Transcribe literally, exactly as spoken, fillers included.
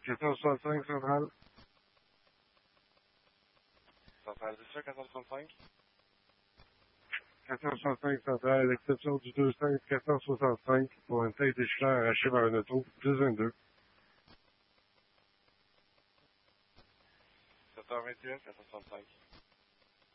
quatre cent soixante-cinq centrale. Centrale dix-huit, quatre cent soixante-cinq. quatre cent soixante-cinq centrale, à l'exception du deux cinq quatre cent soixante-cinq pour une tête déchirante arrachée par un auto. dix vingt-deux. sept heures vingt et un, quatre cent soixante-cinq.